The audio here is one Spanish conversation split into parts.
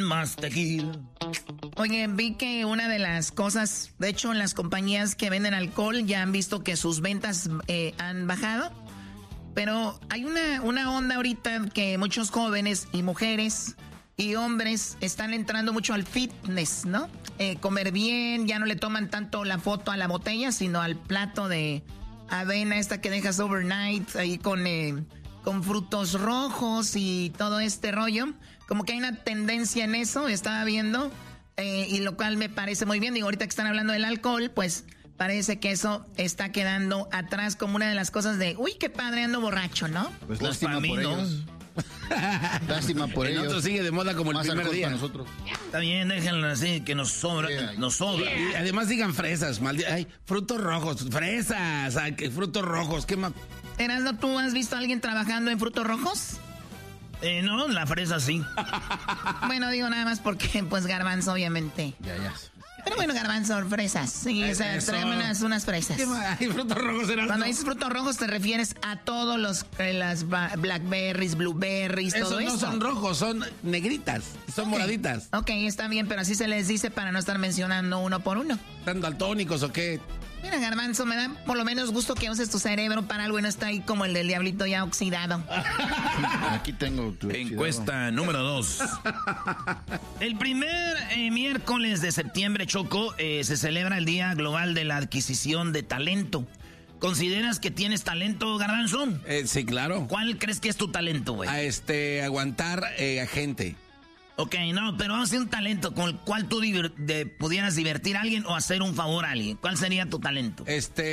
Más tequila. Oye, vi que una de las cosas, de hecho, en las compañías que venden alcohol ya han visto que sus ventas han bajado. Pero hay una onda ahorita que muchos jóvenes y mujeres y hombres están entrando mucho al fitness, ¿no? Comer bien, ya no le toman tanto la foto a la botella, sino al plato de avena esta que dejas overnight ahí con frutos rojos y todo este rollo. Como que hay una tendencia en eso, estaba viendo, y lo cual me parece muy bien. Digo, ahorita que están hablando del alcohol, pues parece que eso está quedando atrás como una de las cosas de, uy, qué padre, ando borracho, ¿no? Pues lástima por ellos. Lástima por ellos. Nosotros sigue de moda como el primer día. Nosotros. Está bien, déjenlo así, que nos sobra. Nos sobra. Y además digan fresas, ay, frutos rojos, fresas, ay, frutos rojos, ¿qué más? Erasno, ¿tú has visto a alguien trabajando en frutos rojos? No, la fresa sí. Bueno, digo nada más porque, pues, Garbanzo, obviamente. Ya. Pero bueno, Garbanzo, fresas. Sí, o sea, tráeme unas fresas. ¿Qué más? Ay, frutos rojos eran. Cuando dices frutos rojos te refieres a todos las blackberries, blueberries, todo eso. No son rojos, son negritas, son moraditas. Ok, está bien, pero así se les dice para no estar mencionando uno por uno. ¿Están daltónicos o qué? Mira, Garbanzo, me da por lo menos gusto que uses tu cerebro para algo y no está ahí como el del diablito ya oxidado. Aquí tengo tu encuesta número 2. El primer miércoles de septiembre, Choco, se celebra el Día Global de la Adquisición de Talento. ¿Consideras que tienes talento, Garbanzo? Sí, claro. ¿Cuál crees que es tu talento, güey? Aguantar a gente. Ok, no, pero vamos a hacer un talento con el cual tú pudieras divertir a alguien o hacer un favor a alguien. ¿Cuál sería tu talento?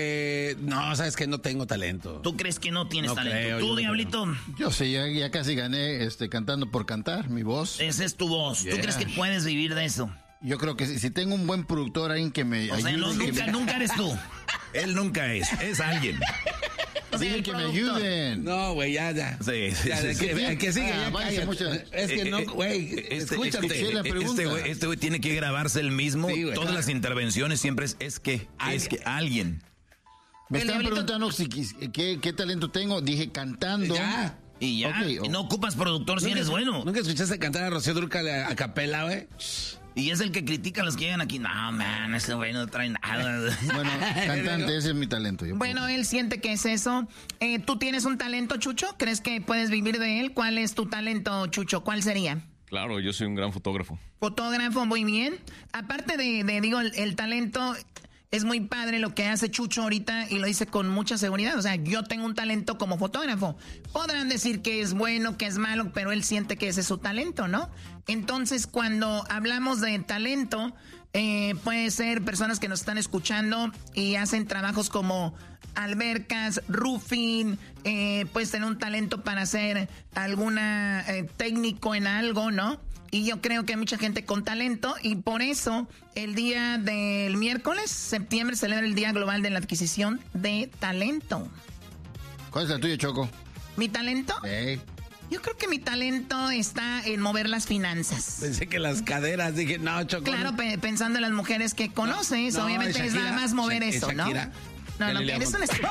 No, sabes que no tengo talento. ¿Tú crees que no tienes talento? Creo, ¿Tú, Diablito? Yo sé, ya casi gané cantando por cantar, mi voz. Esa es tu voz. Yeah. ¿Tú crees que puedes vivir de eso? Yo creo que si tengo un buen productor, alguien que me ayude. Nunca eres tú. Él nunca es alguien. Dile que me ayuden. No, güey, ya. Sí. Que siga. Es que no, güey. Escúchate. Este güey tiene que grabarse el mismo. Sí, todas las intervenciones siempre es que alguien. Me están preguntando qué talento tengo. Dije cantando. Ya. Y ya. Okay, y no ocupas productor si eres bueno. ¿Nunca escuchaste cantar a Rocío Dúrcal a capela, güey? Y es el que critica a los que llegan aquí. No, man, ese güey no trae nada. Bueno, cantante, ese es mi talento. Bueno, él siente que es eso. ¿Tú tienes un talento, Chucho? ¿Crees que puedes vivir de él? ¿Cuál es tu talento, Chucho? ¿Cuál sería? Claro, yo soy un gran fotógrafo. Fotógrafo, muy bien. Aparte digo, el talento... Es muy padre lo que hace Chucho ahorita y lo dice con mucha seguridad. O sea, yo tengo un talento como fotógrafo. Podrán decir que es bueno, que es malo, pero él siente que ese es su talento, ¿no? Entonces, cuando hablamos de talento, puede ser personas que nos están escuchando y hacen trabajos como albercas, roofing, puedes tener un talento para ser alguna técnico en algo, ¿no? Y yo creo que hay mucha gente con talento y por eso el día del miércoles, septiembre, celebra el Día Global de la Adquisición de Talento. ¿Cuál es la tuya, Choco? ¿Mi talento? Sí. Yo creo que mi talento está en mover las finanzas. Pensé que las caderas, dije, no, Choco. Claro, pensando en las mujeres que conoces, no, obviamente Shakira, es nada más mover eso, ¿no? No, eres un estúpido.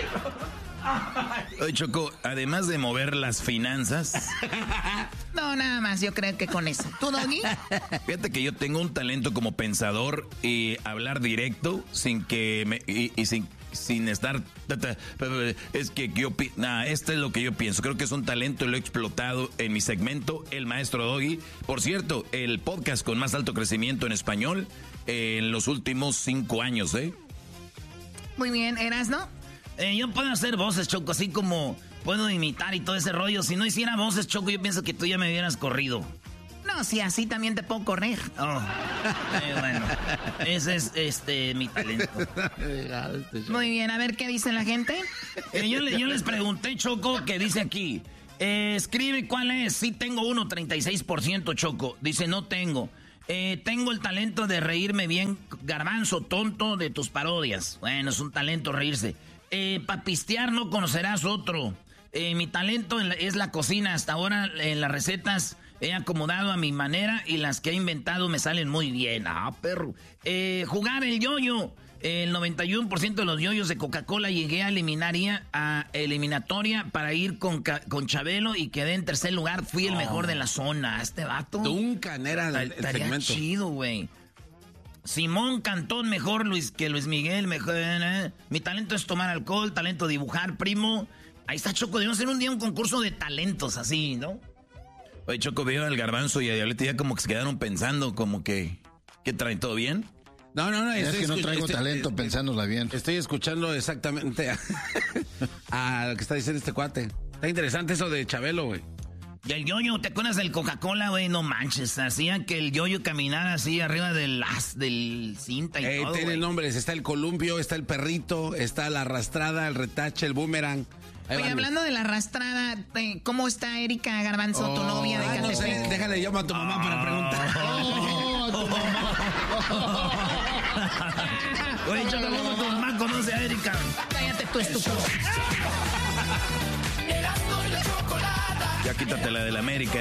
Oye, Choco, además de mover las finanzas... No, nada más, yo creo que con eso. ¿Tú, Doggy? Fíjate que yo tengo un talento como pensador y hablar directo sin que sin estar... Es que yo... esto es lo que yo pienso. Creo que es un talento y lo he explotado en mi segmento, El Maestro Doggy. Por cierto, el podcast con más alto crecimiento en español en los últimos 5 años, ¿eh? Muy bien, ¿Erasno? Yo puedo hacer voces, Choco, así como puedo imitar y todo ese rollo. Si no hiciera voces, Choco, yo pienso que tú ya me hubieras corrido. No, si así también te puedo correr. Oh, bueno, ese es mi talento. Muy bien, a ver qué dice la gente. Yo les pregunté, Choco, que dice aquí. Escribe cuál es. Sí tengo 36%, Choco. Dice, no tengo. Tengo el talento de reírme bien, Garbanzo, tonto, de tus parodias. Bueno, es un talento reírse. Para pistear no conocerás otro. Mi talento es la cocina. Hasta ahora en las recetas he acomodado a mi manera y las que he inventado me salen muy bien. Ah, perro. Jugar el yoyo. El 91% de los yoyos de Coca-Cola llegué a eliminatoria para ir con Chabelo y quedé en tercer lugar. Fui el mejor de la zona. Este vato. Duncan era el segmento. Chido, güey. Simón Cantón, mejor que Luis Miguel. Mejor, Mi talento es tomar alcohol, talento dibujar, primo. Ahí está, Choco. Debemos hacer un día un concurso de talentos así, ¿no? Oye, Choco, veo al Garbanzo y a Diablito ya como que se quedaron pensando como que... ¿Qué traen? ¿Todo bien? No, es que no traigo talento pensándola bien. Estoy escuchando exactamente a lo que está diciendo este cuate. Está interesante eso de Chabelo, güey. Y el yoyo, ¿te acuerdas del Coca-Cola, güey? No manches, hacían que el yoyo caminara así arriba del cinta y todo, tiene nombres, está el columpio, está el perrito, está la arrastrada, el retache, el boomerang. Oye, hablando de la arrastrada, ¿cómo está Erika Garbanzo, tu novia de Catepec? No sé, déjale, llamo a tu mamá para preguntar. Tu mamá. Oye, Choco, ¿cómo tu mamá conoce a Erika? Cállate tú, estúpido. Ya quítate la de la América.